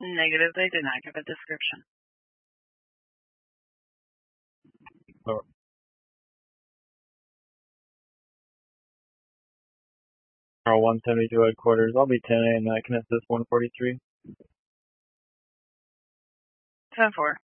Negative, they did not give a description. Lower. Carl 172 headquarters. I'll be 10A and I can assist 143. 10-4.